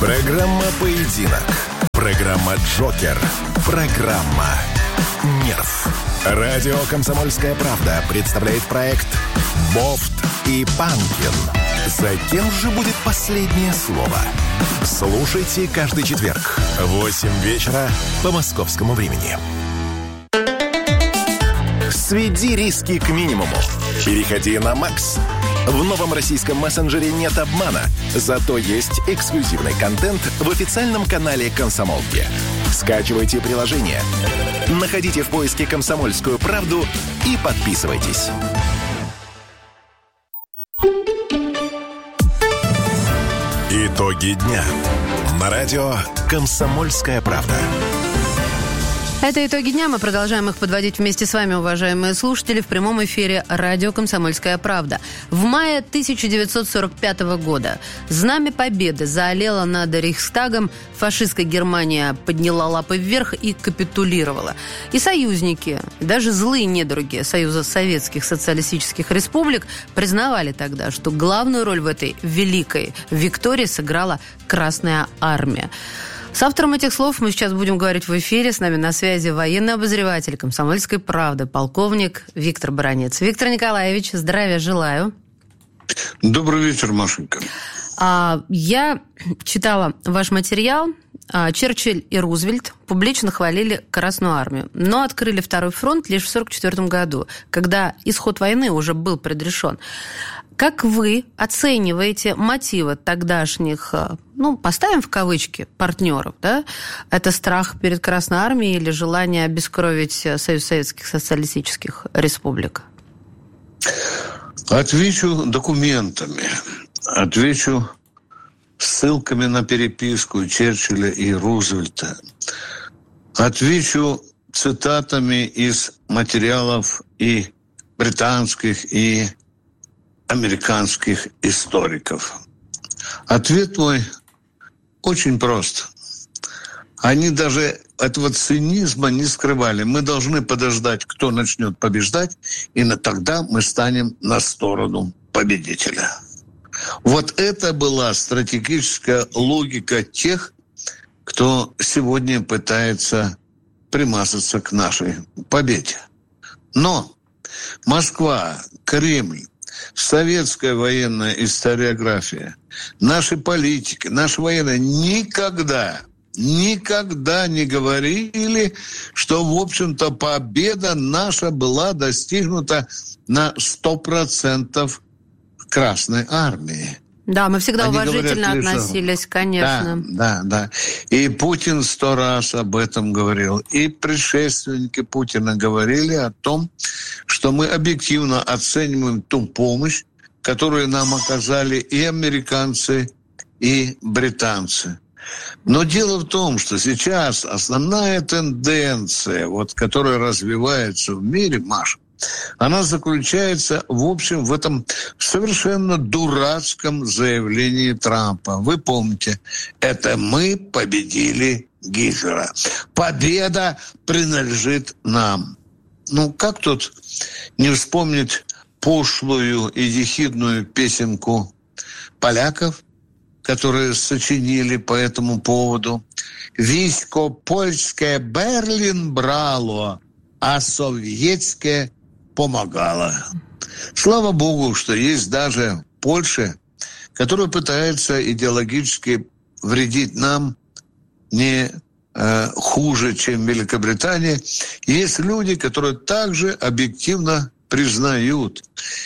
Программа «Поединок». Программа «Джокер». Программа «Нерв». Радио «Комсомольская правда» представляет проект «Бофт и Панкин». За кем же будет последнее слово? Слушайте каждый четверг в 8 вечера по московскому времени. Сведи риски к минимуму. Переходи на Макс. В новом российском мессенджере нет обмана, зато есть эксклюзивный контент в официальном канале «Комсомолки». Скачивайте приложение, находите в поиске «Комсомольскую правду» и подписывайтесь. Итоги дня на радио «Комсомольская правда». Это итоги дня. Мы продолжаем их подводить вместе с вами, уважаемые слушатели, в прямом эфире радио «Комсомольская правда». В мае 1945 года Знамя Победы заолело над Рейхстагом, фашистская Германия подняла лапы вверх и капитулировала. И союзники, даже злые недруги Союза Советских Социалистических Республик признавали тогда, что главную роль в этой великой виктории сыграла Красная Армия. С автором этих слов мы сейчас будем говорить в эфире. С нами на связи военный обозреватель «Комсомольской правды», полковник Виктор Баранец. Виктор Николаевич, здравия желаю. Добрый вечер, Машенька. Я читала ваш материал. Черчилль и Рузвельт публично хвалили Красную Армию, но открыли Второй фронт лишь в 1944 году, когда исход войны уже был предрешен. Как вы оцениваете мотивы тогдашних, поставим в кавычки, партнеров, да? Это страх перед Красной Армией или желание обескровить Союз Советских Социалистических Республик? Отвечу документами, отвечу ссылками на переписку Черчилля и Рузвельта, отвечу цитатами из материалов и британских, и американских историков. Ответ мой очень прост. Они даже этого цинизма не скрывали. Мы должны подождать, кто начнет побеждать, и тогда мы станем на сторону победителя. Вот это была стратегическая логика тех, кто сегодня пытается примазаться к нашей победе. Но Москва, Кремль, советская военная историография, наши политики, наши военные никогда не говорили, что, в общем-то, победа наша была достигнута на 100% Красной Армии. Да, мы всегда уважительно относились, конечно. Да. И Путин 100 раз об этом говорил. И предшественники Путина говорили о том, что мы объективно оцениваем ту помощь, которую нам оказали и американцы, и британцы. Но дело в том, что сейчас основная тенденция, которая развивается в мире, Маша, она заключается, в общем, в этом совершенно дурацком заявлении Трампа. Вы помните, это мы победили Гитлера. Победа принадлежит нам. Как тут не вспомнить пошлую и ехидную песенку поляков, которые сочинили по этому поводу. «Військо польське Берлин брало, а советское помогало». Слава Богу, что есть даже Польша, которая пытается идеологически вредить нам не хуже, чем Великобритания. Есть люди, которые также объективно признают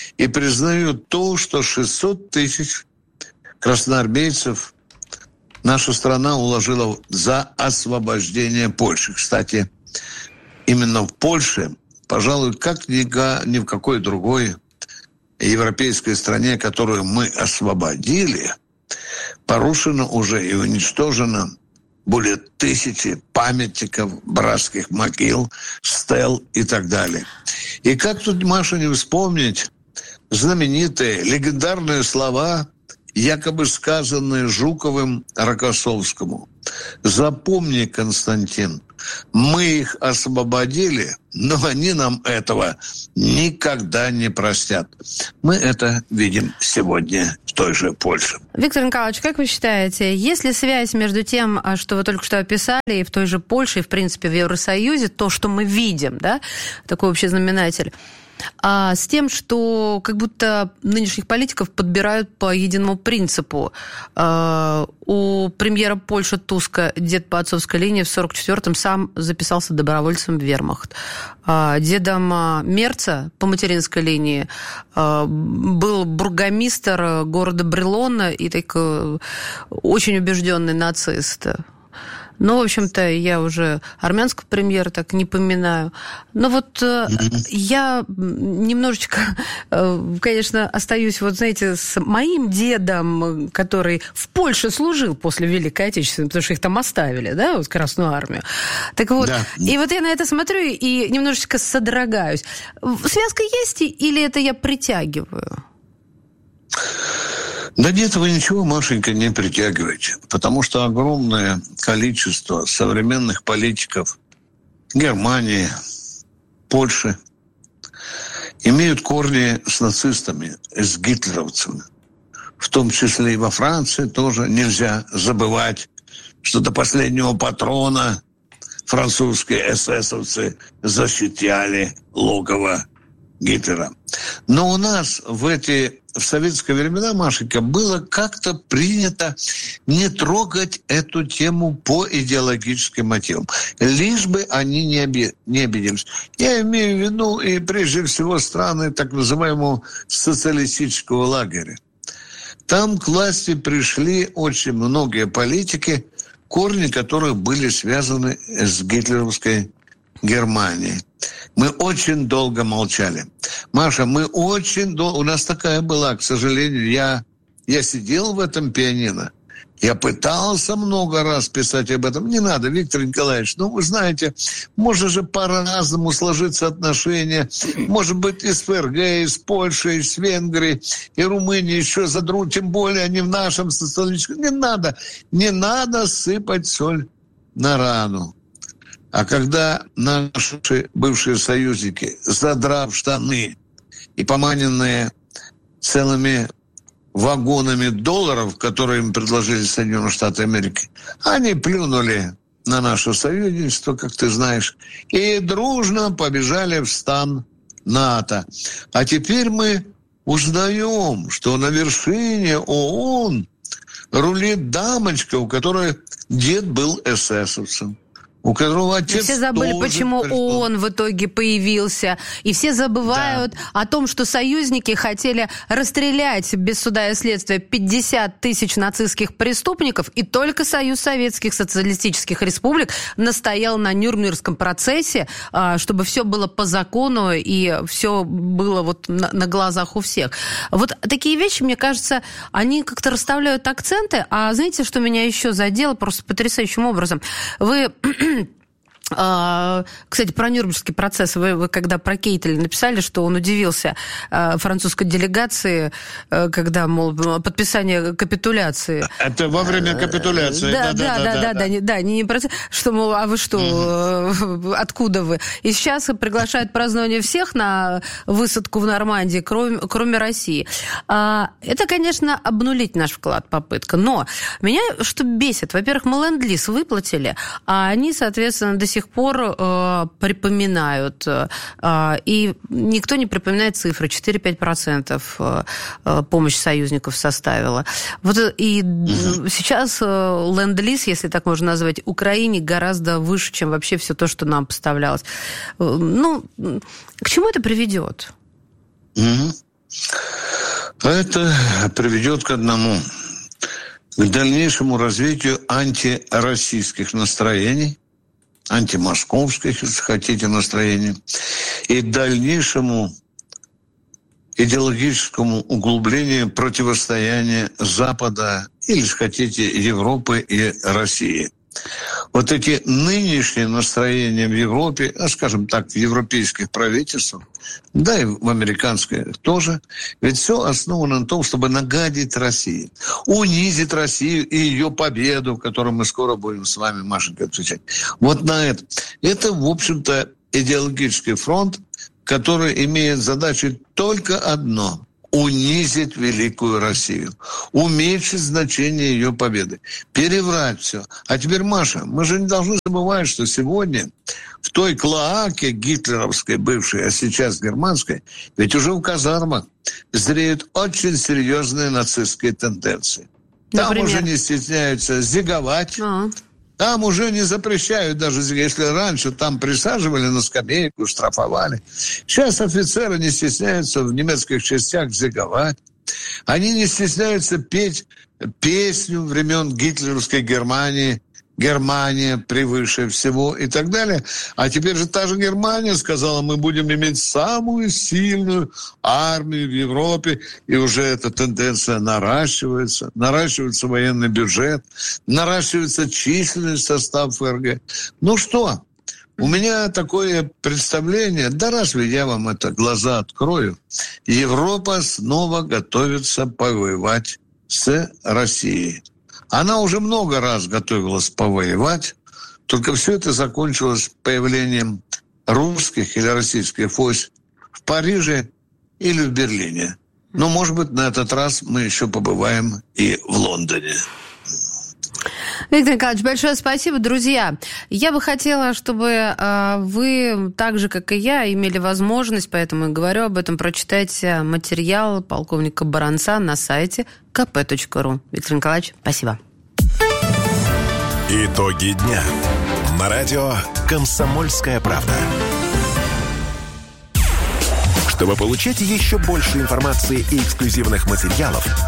то, что 600 тысяч красноармейцев наша страна уложила за освобождение Польши. Кстати, именно в Польше, пожалуй, как ни в какой другой европейской стране, которую мы освободили, порушено уже и уничтожено более 1000 памятников, братских могил, стел и так далее. И как тут, Маша, не вспомнить знаменитые, легендарные слова, якобы сказанные Жуковым Рокоссовскому. «Запомни, Константин, мы их освободили, но они нам этого никогда не простят». Мы это видим сегодня в той же Польше. Виктор Николаевич, как вы считаете, есть ли связь между тем, что вы только что описали, и в той же Польше, и, в принципе, в Евросоюзе, то, что мы видим, да, такой общий знаменатель, с тем, что как будто нынешних политиков подбирают по единому принципу? У премьера Польши Туска дед по отцовской линии в 1944-м сам записался добровольцем в вермахт. Дедом Мерца по материнской линии был бургомистр города Брелона и такой очень убежденный нацист. Ну, в общем-то, я уже армянского премьера так не поминаю. Но вот я немножечко, конечно, остаюсь, вот знаете, с моим дедом, который в Польше служил после Великой Отечественной, потому что их там оставили, да, вот Красную Армию. Так вот, да. И вот я на это смотрю и немножечко содрогаюсь. Связка есть или это я притягиваю? Да нет, вы ничего, Машенька, не притягиваете, потому что огромное количество современных политиков Германии, Польши имеют корни с нацистами, с гитлеровцами. В том числе и во Франции тоже нельзя забывать, что до последнего патрона французские эсэсовцы защищали логово Гитлера. Но у нас в советские времена, Машенька, было как-то принято не трогать эту тему по идеологическим мотивам, лишь бы они не обиделись. Я имею в виду и прежде всего страны так называемого социалистического лагеря. Там к власти пришли очень многие политики, корни которых были связаны с гитлеровской Германией. Мы очень долго молчали. Маша, у нас такая была, к сожалению, я сидел в этом пианино, я пытался много раз писать об этом. Не надо, Виктор Николаевич, вы знаете, может же по-разному сложиться отношения, может быть, и с ФРГ, и с Польшей, и с Венгрией, и Румынией еще задрут, тем более они в нашем социалистическом. Не надо сыпать соль на рану. А когда наши бывшие союзники, задрав штаны и поманенные целыми вагонами долларов, которые им предложили Соединенные Штаты Америки, они плюнули на наше союзничество, как ты знаешь, и дружно побежали в стан НАТО. А теперь мы узнаем, что на вершине ООН рулит дамочка, у которой дед был эсэсовцем. У которого отец все забыли, почему ООН в итоге появился. И все забывают о том, что союзники хотели расстрелять без суда и следствия 50 тысяч нацистских преступников, и только Союз Советских Социалистических Республик настоял на Нюрнбергском процессе, чтобы все было по закону и все было вот на глазах у всех. Вот такие вещи, мне кажется, они как-то расставляют акценты. А знаете, что меня еще задело просто потрясающим образом? Вы... Кстати, про Нюрнбергский процесс. Вы когда про Кейтеля написали, что он удивился французской делегации, когда, мол, подписание капитуляции. Это во время капитуляции. Да, не процесс. Что, мол, а вы что, откуда вы? И сейчас приглашают празднование всех на высадку в Нормандии, кроме России. Это, конечно, обнулить наш вклад, попытка. Но меня что бесит? Во-первых, мы ленд-лиз выплатили, а они, соответственно, до сих пор припоминают. И никто не припоминает цифры. 4-5% помощь союзников составила. Вот и сейчас ленд-лиз, если так можно назвать, Украине гораздо выше, чем вообще все то, что нам поставлялось. К чему это приведет? Это приведет к одному. К дальнейшему развитию антироссийских настроений, антимосковских, если хотите, настроений, и дальнейшему идеологическому углублению противостояния Запада, или, если хотите, Европы и России. Вот эти нынешние настроения в Европе, скажем так, в европейских правительствах, да и в американских тоже, ведь все основано на том, чтобы нагадить России, унизить Россию и ее победу, которую мы скоро будем с вами, Машенька, отвечать. Вот на это. Это, в общем-то, идеологический фронт, который имеет задачу только одно унизить великую Россию, уменьшить значение ее победы, переврать все. А теперь, Маша, мы же не должны забывать, что сегодня в той клоаке гитлеровской бывшей, а сейчас германской, ведь уже в казармах зреют очень серьезные нацистские тенденции. Там уже не стесняются зиговать. Там уже не запрещают даже, если раньше там присаживали на скамейку, штрафовали. Сейчас офицеры не стесняются в немецких частях зиговать. Они не стесняются петь песню времен гитлеровской Германии «Германия превыше всего» и так далее. А теперь же та же Германия сказала, мы будем иметь самую сильную армию в Европе, и уже эта тенденция наращивается. Наращивается военный бюджет, наращивается численный состав ФРГ. Ну что, у меня такое представление, да разве я вам это глаза открою, Европа снова готовится повоевать с Россией. Она уже много раз готовилась повоевать, только все это закончилось появлением русских или российских войск в Париже или в Берлине. Но, может быть, на этот раз мы еще побываем и в Лондоне. Виктор Николаевич, большое спасибо. Друзья, я бы хотела, чтобы вы, так же, как и я, имели возможность, поэтому и говорю об этом, прочитать материал полковника Баранца на сайте kp.ru. Виктор Николаевич, спасибо. Итоги дня. На радио «Комсомольская правда». Чтобы получать еще больше информации и эксклюзивных материалов,